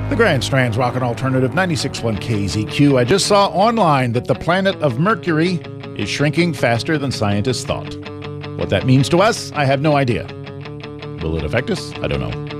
The Grand Strand's Rockin' Alternative 96.1 KZQ. I just saw online that the planet of Mercury is shrinking faster than scientists thought. What that means to us, I have no idea. Will it affect us? I don't know.